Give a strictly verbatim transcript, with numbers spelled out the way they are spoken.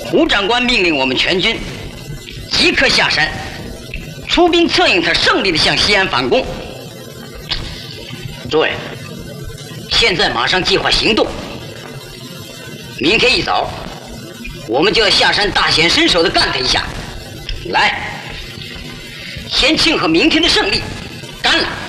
胡长官命令我们全军即刻下山，出兵策应他胜利的向西安反攻。诸位，现在马上计划行动。明天一早，我们就要下山，大显身手的干他一下。来，先庆贺明天的胜利，干了！